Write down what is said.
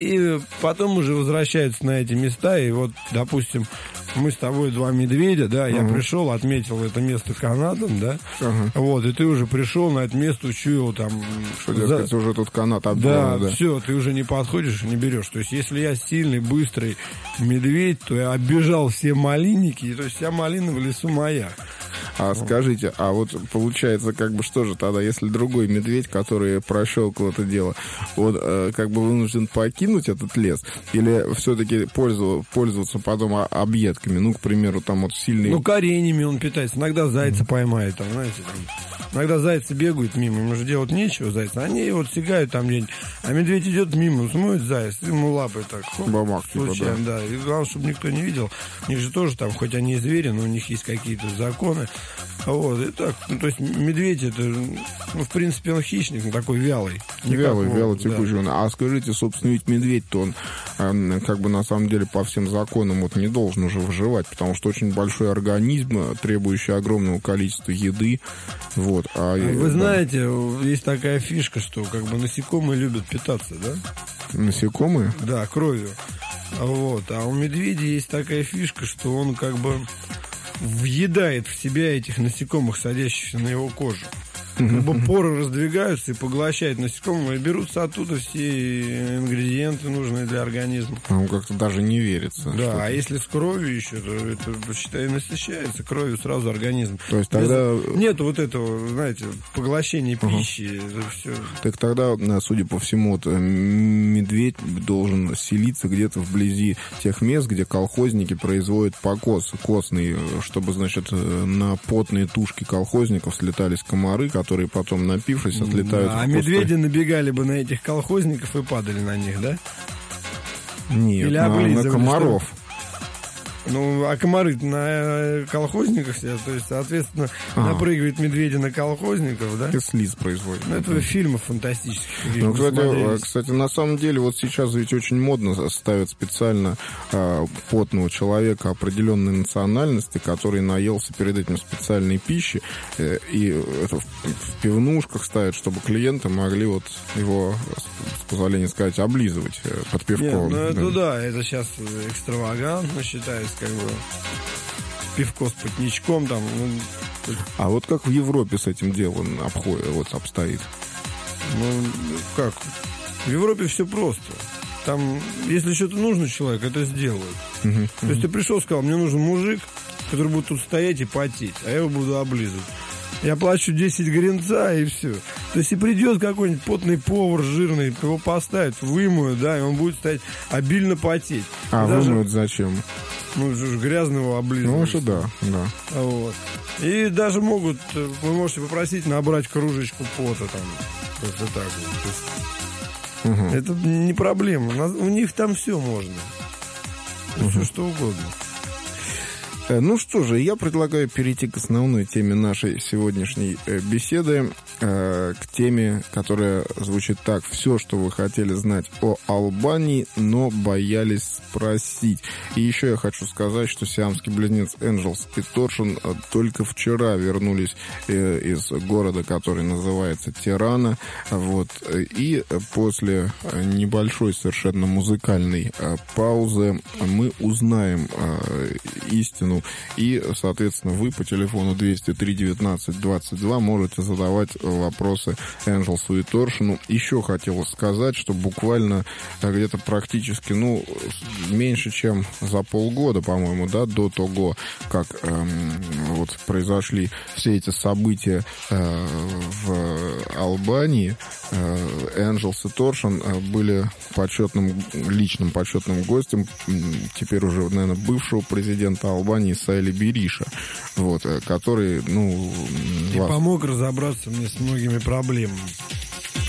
И потом уже возвращаются на эти места, и вот, допустим, мы с тобой два медведя, да, я пришел, отметил это место канатом, да, вот, и ты уже пришел на это место, учуял там... Что, дескать, уже тут канат обвел, да, все, ты уже не подходишь и не берешь. То есть, если я сильный, быстрый медведь, то я оббежал все малинники, то есть вся малина в лесу моя. А скажите, а вот получается, как бы, что же тогда, если другой медведь, который прощелкал это дело, вот как бы вынужден покинуть этот лес, или все-таки пользоваться потом объедками, ну, к примеру, там вот сильный... Ну, кореньями он питается, иногда зайца поймает, там, знаете, там, иногда зайцы бегают мимо, ему же делать нечего, зайцы, они вот стегают там где-нибудь, а медведь идет мимо, смоет заяц, ему лапой так, бабах, случайно, типа, да, и главное, чтобы никто не видел, у них же тоже там, хоть они и звери, но у них есть какие-то законы. Вот, и так, ну, то есть медведь это, ну, в принципе, он хищник, он такой вялый. Вялый текучий. Да. А скажите, собственно, ведь медведь-то он, как бы, на самом деле, по всем законам вот не должен уже выживать, потому что очень большой организм, требующий огромного количества еды, вот. Вы знаете, есть такая фишка, что, как бы, насекомые любят питаться, да? Насекомые? Да, кровью. Вот, а у медведя есть такая фишка, что он, как бы, въедает в себя этих насекомых, садящихся на его кожу. Как бы поры раздвигаются и поглощают насекомых, и берутся оттуда все ингредиенты, нужные для организма. Ну, как-то даже не верится. Да, а если с кровью еще, то это, считай, насыщается кровью сразу организм. То есть тогда... Нет вот этого, знаете, поглощения пищи, это все. Так тогда, судя по всему, вот, медведь должен селиться где-то вблизи тех мест, где колхозники производят покос костный, чтобы, значит, на потные тушки колхозников слетались комары, которые потом, напившись, отлетают. А медведи набегали бы на этих колхозников и падали на них, да? Нет, или на комаров. Что? Ну, а комары на колхозниках сидят, то есть, соответственно, напрыгивает медведи на колхозников, да? И слиз производит. Ну, это фильмы фантастические. Ну, кстати, на самом деле, вот сейчас ведь очень модно ставят специально потного человека определенной национальности, который наелся перед этим специальной пищи, и это в пивнушках ставят, чтобы клиенты могли вот его, с позволения сказать, облизывать под пивком. Нет, ну, это да, это сейчас экстравагантно считается, как бы, пивко с потничком там. Ну, а вот как в Европе с этим делом обстоит? Ну, как? В Европе все просто. Там, если что-то нужно человеку, это сделают. То есть ты пришел, сказал, мне нужен мужик, который будет тут стоять и потеть, а я его буду облизывать. Я плачу 10 гринца, и все. То есть, и придет какой-нибудь потный повар жирный, его поставят, вымоют, да, и он будет стоять обильно потеть. А вымоют зачем? Ну, грязного облизывать. Ну, что да. Вот. И даже могут, вы можете попросить набрать кружечку пота там. Просто так вот. Это не проблема. У них там все можно. Все что угодно. Ну что же, я предлагаю перейти к основной теме нашей сегодняшней беседы, к теме, которая звучит так: все, что вы хотели знать о Албании, но боялись спросить. И еще я хочу сказать, что сиамский близнец Энджелс и Торшин только вчера вернулись из города, который называется Тирана. Вот. И после небольшой совершенно музыкальной паузы мы узнаем истину. И, соответственно, вы по телефону 203-19-22 можете задавать вопросы Энджелсу и Торшину. Еще хотел сказать, что буквально где-то практически, меньше, чем за полгода, по-моему, да, до того, как вот произошли все эти события в Албании, Энджелс и Торшин были личным почетным гостем, теперь уже, наверное, бывшего президента Албании Сайли Бериша, вот, который, и помог разобраться мне с многими проблемами.